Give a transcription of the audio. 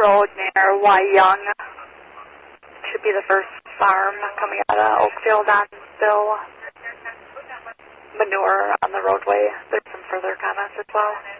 Road near Y Young. Should be the first farm coming out of Oakfield on Bill. Manure on the roadway. There's some further comments as well.